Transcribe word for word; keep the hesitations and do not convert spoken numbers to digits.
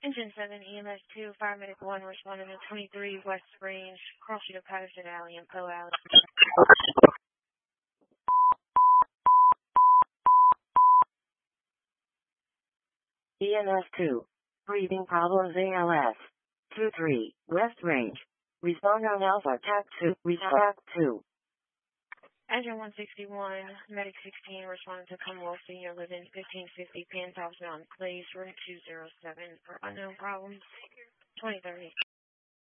Engine seven, E M S two, Fire Medic one, responding to twenty-three West Range, cross street of Patterson Alley and Poe Alley. E M S two, breathing problems A L S, two three, West Range. Respond on Alpha Tac two, Tac two. Engine one sixty-one, Medic sixteen, responding to Commonwealth Senior Living, fifteen fifty Pantops Mountain Place, room two oh seven, for unknown problems, twenty thirty.